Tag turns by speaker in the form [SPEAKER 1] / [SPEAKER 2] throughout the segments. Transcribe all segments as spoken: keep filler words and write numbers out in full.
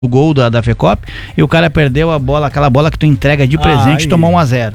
[SPEAKER 1] o gol da, da FECOP e o cara perdeu a bola, aquela bola que tu entrega de presente, e tomou um a zero.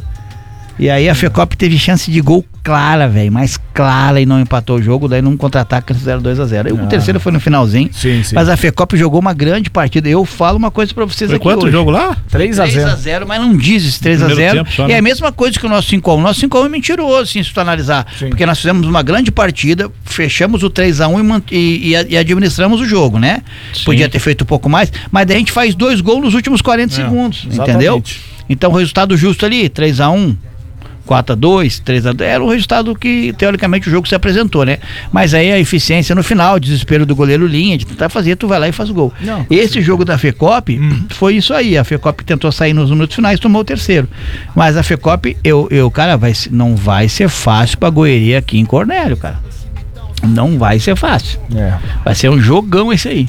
[SPEAKER 1] E aí a FECOP teve chance de gol clara, velho, mais clara, e não empatou o jogo, daí num contra-ataque eles fizeram dois a zero. Ah. O terceiro foi no finalzinho, sim, sim. Mas a FECOP jogou uma grande partida. Eu falo uma coisa pra vocês
[SPEAKER 2] foi
[SPEAKER 1] aqui
[SPEAKER 2] quanto
[SPEAKER 1] hoje.
[SPEAKER 2] o jogo lá?
[SPEAKER 1] três a zero, mas não diz esse três a zero. Só, né? É a mesma coisa que o nosso cinco a um. O nosso cinco a um é mentiroso, assim, se tu analisar. Sim. Porque nós fizemos uma grande partida, fechamos o três a um e, e, e administramos o jogo, né? Sim. Podia ter feito um pouco mais, mas daí a gente faz dois gols nos últimos quarenta é, segundos, exatamente. Entendeu? Então o resultado justo ali, três a um, quatro a dois, três a dois, era o resultado que teoricamente o jogo se apresentou, né? Mas aí a eficiência no final, o desespero do goleiro Linha, de tentar fazer, tu vai lá e faz o gol. Não, esse sim. jogo da FECOP hum. foi isso aí, a FECOP tentou sair nos minutos finais, tomou o terceiro, mas a FECOP, eu, eu cara, vai, não vai ser fácil pra Goieri aqui em Cornélio, cara, não vai ser fácil, é. Vai ser um jogão esse aí.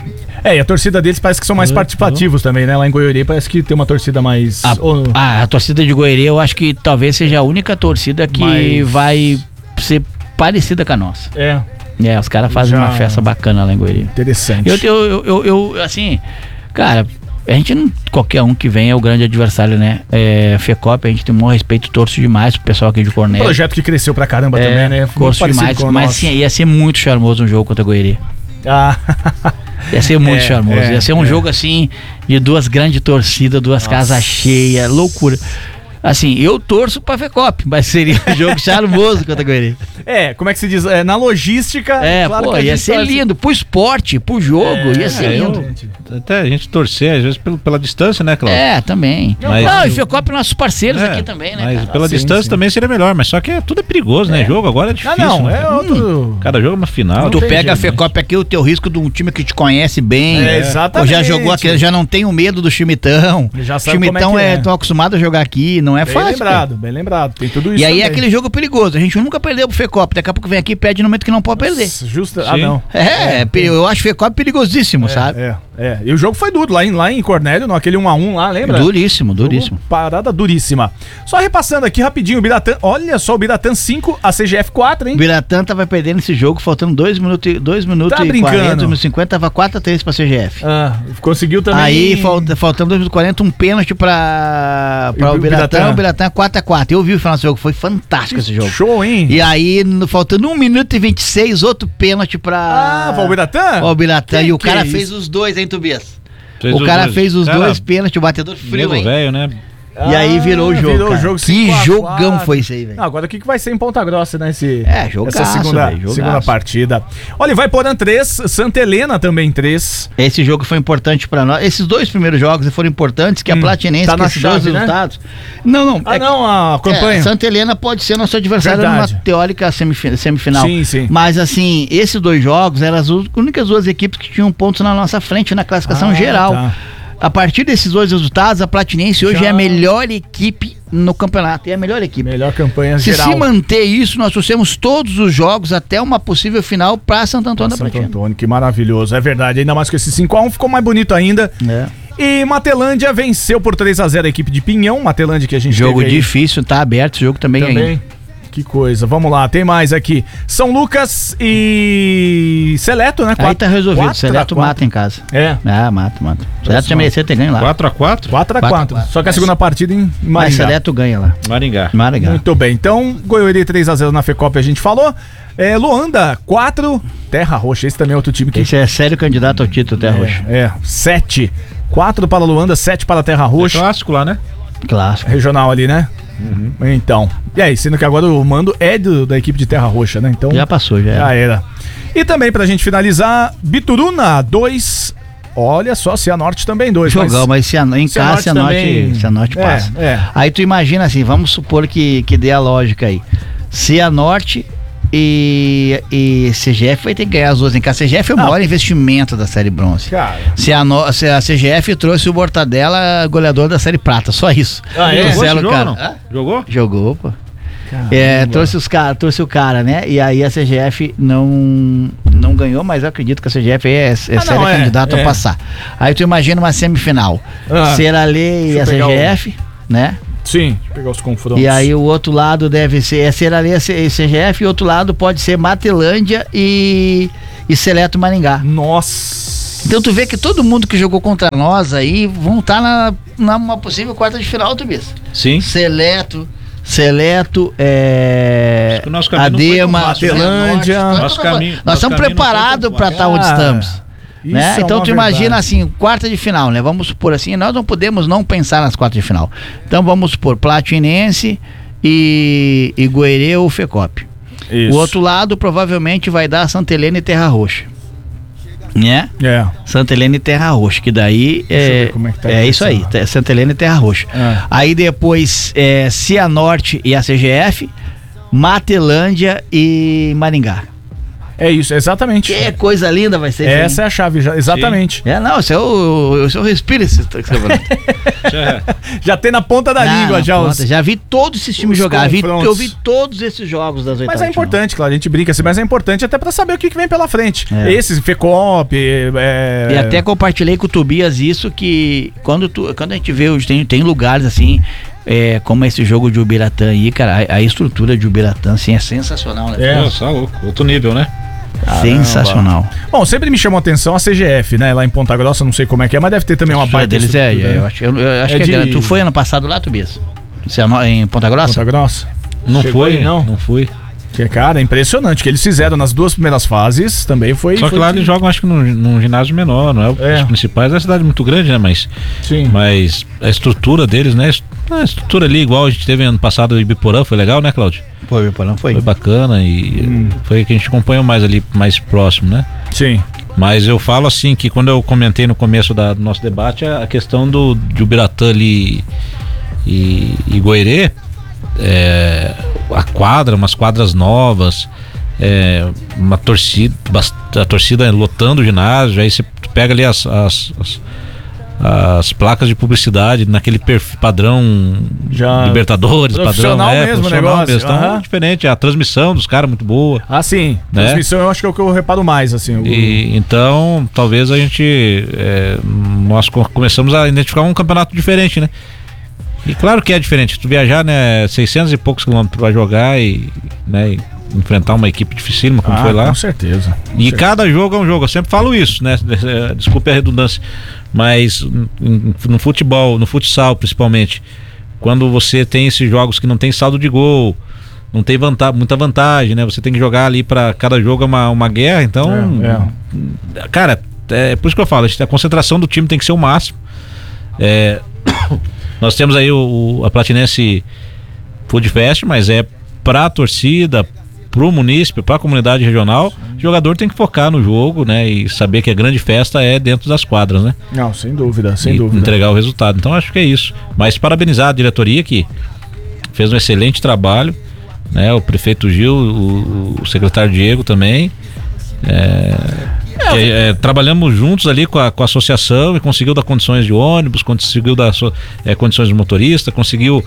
[SPEAKER 3] É, e a torcida deles parece que são mais participativos também, né? Lá em Goiânia parece que tem uma torcida mais...
[SPEAKER 1] A, ou... a, a torcida de Goiânia eu acho que talvez seja a única torcida que mais... vai ser parecida com a nossa. É. É, os caras fazem Já... uma festa bacana lá em Goiânia.
[SPEAKER 3] Interessante.
[SPEAKER 1] Eu, eu, eu, eu, eu, assim, cara, a gente não... Qualquer um que vem é o grande adversário, né? É, FECOP, a gente tem um maior respeito, torço demais pro pessoal aqui de Cornélio.
[SPEAKER 3] Um projeto que cresceu pra caramba é, também, né?
[SPEAKER 1] Torço demais, mas sim, ia ser muito charmoso um jogo contra a Goiânia. Ah... Ia ser muito é, charmoso, é, ia ser um é. jogo assim, de duas grandes torcidas, duas Nossa. casas cheias, loucura. Assim, eu torço pra FECOP, mas seria um jogo charmoso contra a Goiânia.
[SPEAKER 3] É, como é que se diz? É, na logística.
[SPEAKER 1] É, claro, pô, ia ser torce... lindo. Pro esporte, pro jogo, é, ia ser é, lindo.
[SPEAKER 2] Eu, até a gente torcer, às vezes, pelo, pela distância, né, Cláudio?
[SPEAKER 1] É, também.
[SPEAKER 2] Mas,
[SPEAKER 1] não, e FECOP nossos parceiros
[SPEAKER 2] é,
[SPEAKER 1] aqui também, né?
[SPEAKER 2] Mas
[SPEAKER 1] cara?
[SPEAKER 2] pela
[SPEAKER 1] ah, sim,
[SPEAKER 2] distância
[SPEAKER 1] sim.
[SPEAKER 2] também seria melhor, mas só que é, tudo é perigoso, né?
[SPEAKER 1] É.
[SPEAKER 2] Jogo agora é difícil.
[SPEAKER 3] Ah, não,
[SPEAKER 2] né?
[SPEAKER 3] é outro.
[SPEAKER 2] Cada jogo é uma final.
[SPEAKER 1] Tu pega a FECOP aqui, o teu risco de um time que te conhece bem.
[SPEAKER 3] É, exatamente.
[SPEAKER 1] Ou já jogou aqui, já não tem o medo do Chimitão.
[SPEAKER 3] Já sabe
[SPEAKER 1] Chimitão
[SPEAKER 3] como é,
[SPEAKER 1] é, é. Tô acostumado a jogar aqui, não é
[SPEAKER 3] bem
[SPEAKER 1] fácil.
[SPEAKER 3] Lembrado, bem lembrado, tem tudo isso.
[SPEAKER 1] E aí
[SPEAKER 3] também.
[SPEAKER 1] é aquele jogo perigoso. A gente nunca perdeu pro FECOP. Daqui a pouco vem aqui e perde no momento que não pode perder.
[SPEAKER 3] Justo. Ah, não.
[SPEAKER 1] É, é, eu acho FECOP perigosíssimo,
[SPEAKER 3] é,
[SPEAKER 1] sabe?
[SPEAKER 3] É, é. E o jogo foi duro lá em, lá em Cornélio, no, aquele um a um lá, lembra?
[SPEAKER 1] Duríssimo, duríssimo.
[SPEAKER 3] Jogo, parada duríssima. Só repassando aqui rapidinho, o Biratã, olha só, o Biratã cinco, a C G F quatro, hein?
[SPEAKER 1] O Biratã tava perdendo esse jogo, faltando dois minutos, dois minutos
[SPEAKER 3] tá
[SPEAKER 1] e quarenta, e cinquenta, tava quatro a três pra C G F.
[SPEAKER 3] Ah, conseguiu também.
[SPEAKER 1] Aí, falta, faltando dois minutos e quarenta, um pênalti pra, pra o, o Biratã, Biratã, o Biratã quatro a quatro. Eu vi o final do jogo, foi fantástico esse jogo.
[SPEAKER 3] Show, hein?
[SPEAKER 1] E aí, no, faltando um minuto e vinte e seis, outro pênalti pra...
[SPEAKER 3] Ah, pra o Biratã?
[SPEAKER 1] O Biratã, e o cara é fez os dois, hein, Tobias?
[SPEAKER 2] Fez
[SPEAKER 1] o cara
[SPEAKER 2] dois.
[SPEAKER 1] fez os
[SPEAKER 2] cara,
[SPEAKER 1] dois pênaltis, o batedor frio, hein?
[SPEAKER 2] Velho, né?
[SPEAKER 1] E aí virou o jogo,
[SPEAKER 3] virou
[SPEAKER 1] cara.
[SPEAKER 3] jogo
[SPEAKER 1] Que jogão foi esse aí, velho.
[SPEAKER 3] Agora o que, que vai ser em Ponta Grossa, né? Esse,
[SPEAKER 1] é, jogaço,
[SPEAKER 3] essa segunda,
[SPEAKER 1] véio, jogaço.
[SPEAKER 3] segunda partida. Olha, vai Porã três, Santa Helena também três.
[SPEAKER 1] Esse jogo foi importante pra nós. Esses dois primeiros jogos foram importantes, que hum, a Platinense,
[SPEAKER 3] tá
[SPEAKER 1] que esses dois
[SPEAKER 3] né?
[SPEAKER 1] resultados... Não, não.
[SPEAKER 3] Ah,
[SPEAKER 1] é
[SPEAKER 3] não, a campanha.
[SPEAKER 1] É, Santa Helena pode ser nosso adversário
[SPEAKER 3] Verdade.
[SPEAKER 1] numa teórica semif- semifinal.
[SPEAKER 3] Sim, sim.
[SPEAKER 1] Mas, assim, esses dois jogos eram as únicas duas equipes que tinham pontos na nossa frente na classificação
[SPEAKER 3] ah,
[SPEAKER 1] geral.
[SPEAKER 3] Tá.
[SPEAKER 1] A partir desses dois resultados, a Platinense hoje
[SPEAKER 3] Já...
[SPEAKER 1] é a melhor equipe no campeonato. É a melhor equipe.
[SPEAKER 3] Melhor campanha
[SPEAKER 1] se
[SPEAKER 3] geral.
[SPEAKER 1] Se manter isso, nós trouxemos todos os jogos até uma possível final para Santo Antônio da Platina.
[SPEAKER 3] Santo Antônio, que maravilhoso. É verdade. Ainda mais que esse cinco a um ficou mais bonito ainda. É. E Matelândia venceu por três a zero a equipe de Pinhão. Matelândia que a gente
[SPEAKER 1] Jogo
[SPEAKER 3] teve aí.
[SPEAKER 1] difícil, tá aberto esse jogo também, também. ainda.
[SPEAKER 3] Que coisa, vamos lá, tem mais aqui. São Lucas e Seleto, né?
[SPEAKER 1] Aí tá resolvido, Seleto mata em casa.
[SPEAKER 3] É?
[SPEAKER 1] Ah, mata, mata. Seleto já merecia ter ganho lá.
[SPEAKER 2] quatro a quatro?
[SPEAKER 3] quatro a quatro. Só que a segunda partida em Maringá.
[SPEAKER 1] Mas Seleto ganha lá.
[SPEAKER 2] Maringá.
[SPEAKER 1] Maringá.
[SPEAKER 3] Muito bem, então Goiânia três a zero na FECOP a gente falou. É, Luanda quatro, Terra Roxa, esse também é outro time que...
[SPEAKER 1] Esse é sério candidato ao título, Terra
[SPEAKER 3] é,
[SPEAKER 1] Roxa.
[SPEAKER 3] É, sete. quatro para Luanda, sete para Terra Roxa.
[SPEAKER 2] É clássico lá, né?
[SPEAKER 1] Clássico.
[SPEAKER 3] Regional ali, né? Uhum. Então, e aí, sendo que agora o mando é do, da equipe de Terra Roxa, né? Então,
[SPEAKER 1] já passou, já era.
[SPEAKER 3] Já era. E também pra gente finalizar, Bituruna dois, olha só, Cianorte também dois.
[SPEAKER 1] Jogão, mas, mas Cian... em casa Cianorte, também... Cianorte
[SPEAKER 3] é,
[SPEAKER 1] passa.
[SPEAKER 3] É.
[SPEAKER 1] Aí tu imagina assim, vamos supor que, que dê a lógica aí. Cianorte e, e C G F vai ter que ganhar as duas em casa. C G F é o ah. maior investimento da Série Bronze.
[SPEAKER 3] Cara.
[SPEAKER 1] Se a, no, se a C G F trouxe o Mortadela goleador da Série Prata, só isso.
[SPEAKER 2] Ah, é? Jogou,
[SPEAKER 1] Zero,
[SPEAKER 2] jogo,
[SPEAKER 1] cara.
[SPEAKER 2] não? Jogou?
[SPEAKER 1] Jogou, pô. É, trouxe, os cara, trouxe o cara, né? E aí a C G F não, não ganhou, mas eu acredito que a C G F é, é ah, séria é, candidata é. a passar. Aí tu imagina uma semifinal. Ah, Seralê e a C G F, o... né?
[SPEAKER 3] Sim, pegar os confrontos.
[SPEAKER 1] E aí o outro lado deve ser é Seralê e C G F, e o outro lado pode ser Matelândia e, e Seleto Maringá.
[SPEAKER 3] Nossa!
[SPEAKER 1] Então tu vê que todo mundo que jogou contra nós aí vão estar na, na uma possível quarta de final, Tobias.
[SPEAKER 2] Sim.
[SPEAKER 1] Seleto, Seleto, é... Adema,
[SPEAKER 3] Matelândia.
[SPEAKER 1] Nosso caminho, nós estamos preparados para estar onde estamos. Né? Então é tu imagina verdade. Assim, quarta de final, né? Vamos supor assim, nós não podemos não pensar nas quartas de final. Então vamos supor Platinense e, e Goerê ou Fecop. Isso. O outro lado provavelmente vai dar Santa Helena e Terra Roxa. Né?
[SPEAKER 3] É.
[SPEAKER 1] Santa Helena e Terra Roxa, que daí é, é, tá é isso aí, Santa Helena e Terra Roxa. É. Aí depois é, Cianorte e a C G F, Matelândia e Maringá.
[SPEAKER 3] É isso, exatamente.
[SPEAKER 1] Que coisa linda vai ser.
[SPEAKER 3] Essa hein? É a chave, já, exatamente.
[SPEAKER 1] Sim. É, não, esse é o, esse é o respiro esse que você
[SPEAKER 3] já, já tem na ponta da não, língua já.
[SPEAKER 1] Ponta, os, já vi todos esses times jogar, vi, eu vi todos esses jogos das oitavas.
[SPEAKER 3] Mas é importante, claro, a gente brinca assim, mas é importante até pra saber o que, que vem pela frente. É. Esses, Fecop, é...
[SPEAKER 1] E até compartilhei com o Tobias isso, que quando, tu, quando a gente vê, tem, tem lugares assim, é, como esse jogo de Ubiratã aí, cara, a, a estrutura de Ubiratã, assim, é sensacional, né?
[SPEAKER 2] É, só louco, outro nível, né?
[SPEAKER 1] Caramba. Sensacional.
[SPEAKER 3] Bom, sempre me chamou a atenção a C G F, né? Lá em Ponta Grossa, não sei como é que é, mas deve ter também uma
[SPEAKER 1] parte deles. É, é, eu acho, eu, eu acho é que de... é, tu foi ano passado lá, Tobias? Você é em Ponta Grossa?
[SPEAKER 3] Ponta Grossa.
[SPEAKER 2] Não Chegou foi, aí, não? Não fui.
[SPEAKER 3] Que, cara, é impressionante. O que eles fizeram nas duas primeiras fases também foi...
[SPEAKER 2] Só que
[SPEAKER 3] foi
[SPEAKER 2] lá
[SPEAKER 3] de...
[SPEAKER 2] eles jogam, acho que num, num ginásio menor, não é? é? Os principais, é uma cidade muito grande, né? Mas,
[SPEAKER 3] sim.
[SPEAKER 2] Mas a estrutura deles, né? A estrutura ali, igual a gente teve ano passado em Ibiporã, foi legal, né, Cláudio?
[SPEAKER 1] Foi, Ibiporã foi.
[SPEAKER 2] Foi bacana e hum. foi que a gente acompanhou mais ali, mais próximo, né?
[SPEAKER 3] Sim.
[SPEAKER 2] Mas eu falo assim, que quando eu comentei no começo da, do nosso debate, a questão do, de Ubiratã ali e, e Goerê, é, a quadra, umas quadras novas, é, uma torcida, a torcida lotando o ginásio, aí você pega ali as, as, as, as placas de publicidade naquele perfil, padrão
[SPEAKER 3] já
[SPEAKER 2] Libertadores,
[SPEAKER 3] profissional
[SPEAKER 2] padrão, é,
[SPEAKER 3] mesmo,
[SPEAKER 2] profissional
[SPEAKER 3] negócio.
[SPEAKER 2] mesmo, então,
[SPEAKER 3] uhum.
[SPEAKER 2] diferente, a transmissão dos caras muito boa.
[SPEAKER 3] Ah, sim,
[SPEAKER 2] né?
[SPEAKER 3] Transmissão eu acho que é o que eu reparo mais, assim. O...
[SPEAKER 2] E, então, talvez a gente, é, nós começamos a identificar um campeonato diferente, né? E claro que é diferente, tu viajar, né, seiscentos e poucos quilômetros pra jogar e, né, e enfrentar uma equipe dificílima como
[SPEAKER 3] ah,
[SPEAKER 2] foi lá.
[SPEAKER 3] Com certeza. Com
[SPEAKER 2] e
[SPEAKER 3] certeza.
[SPEAKER 2] Cada jogo é um jogo, eu sempre falo isso, né, desculpe a redundância, mas no futebol, no futsal principalmente, quando você tem esses jogos que não tem saldo de gol, não tem vanta- muita vantagem, né, você tem que jogar ali pra cada jogo é uma, uma guerra, então, é, é. cara, é por isso que eu falo, a concentração do time tem que ser o máximo. É... Nós temos aí o, a Platinense Food Fest, mas é pra torcida, pro munícipe, pra comunidade regional. O jogador tem que focar no jogo, né? E saber que a grande festa é dentro das quadras, né?
[SPEAKER 3] Não, sem dúvida, sem
[SPEAKER 2] e
[SPEAKER 3] dúvida.
[SPEAKER 2] Entregar o resultado. Então acho que é isso. Mas parabenizar a diretoria que fez um excelente trabalho, né? O prefeito Gil, o, o secretário Diego também. É... É, é, trabalhamos juntos ali com a, com a associação e conseguiu dar condições de ônibus, conseguiu dar é, condições de motorista, conseguiu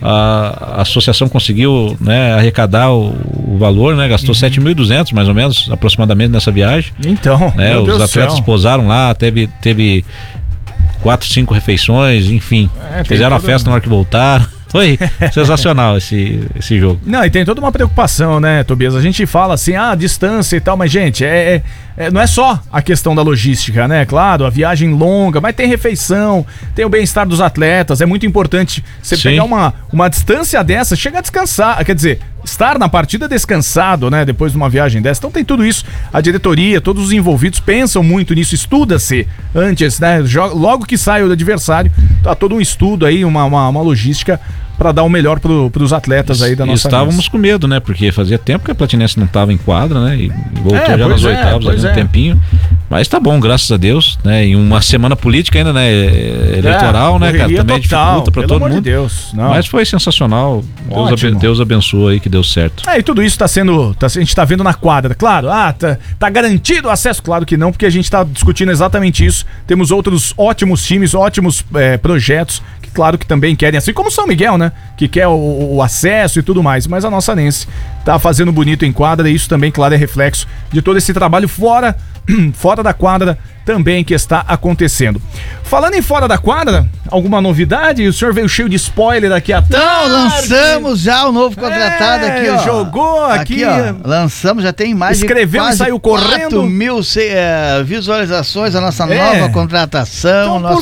[SPEAKER 2] a, a associação conseguiu, né, arrecadar o, o valor, né, gastou uhum. sete mil e duzentos mais ou menos aproximadamente nessa viagem.
[SPEAKER 3] Então,
[SPEAKER 2] né, os Deus atletas céu. Posaram lá, teve, teve quatro, cinco refeições, enfim, é, fizeram a festa na hora que voltaram. Foi sensacional esse, esse jogo.
[SPEAKER 3] Não, e tem toda uma preocupação, né, Tobias? A gente fala assim, ah, distância e tal, mas, gente, é, é, não é só a questão da logística, né? Claro, a viagem longa, mas tem refeição, tem o bem-estar dos atletas, é muito importante você Sim. pegar uma, uma distância dessa, chegar a descansar, quer dizer, estar na partida descansado, né, depois de uma viagem dessa. Então tem tudo isso, a diretoria, todos os envolvidos pensam muito nisso, estuda-se antes, né, logo que sai o adversário, tá todo um estudo aí, uma, uma, uma logística para dar o melhor para os atletas aí da nossa.
[SPEAKER 2] Estávamos mesa. Com medo, né? Porque fazia tempo que a Platinense não estava em quadra, né? E voltou é, já nas é, oitavas ali um é. tempinho. Mas tá bom, graças a Deus, né? Em uma semana política ainda, né? Eleitoral, é, né, cara? Também
[SPEAKER 3] total,
[SPEAKER 2] dificulta para todo mundo.
[SPEAKER 3] De Deus, não.
[SPEAKER 2] Mas foi sensacional. Deus, abe, Deus abençoe aí que deu certo.
[SPEAKER 3] É, e tudo isso tá sendo. Tá, a gente tá vendo na quadra, claro. Ah, tá, tá garantido o acesso? Claro que não, porque a gente tá discutindo exatamente isso. Temos outros ótimos times, ótimos é, projetos, que claro que também querem, assim como São Miguel, né? Que quer o, o acesso e tudo mais. Mas a nossa Nense tá fazendo bonito em quadra, e isso também, claro, é reflexo de todo esse trabalho fora fora da quadra também que está acontecendo. Falando em fora da quadra, alguma novidade? O senhor veio cheio de spoiler aqui à tarde.
[SPEAKER 1] Não, lançamos já o novo contratado é, aqui, ó.
[SPEAKER 3] Jogou aqui. aqui ó,
[SPEAKER 1] lançamos, já tem mais
[SPEAKER 3] Escreveu
[SPEAKER 1] de quase
[SPEAKER 3] e saiu correndo.
[SPEAKER 1] quatro mil é, visualizações a nossa é. nova contratação. Então,